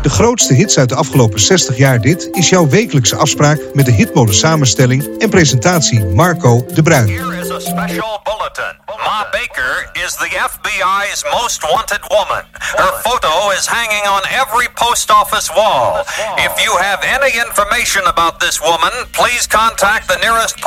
De grootste hits uit de afgelopen 60 jaar dit is jouw wekelijkse afspraak met de Hitmode samenstelling en presentatie Marco de Bruin. Here is a special bulletin. Ma Baker is the FBI's most wanted woman. Her photo is hanging on every post office wall. If you have any information about this woman, please contact the nearest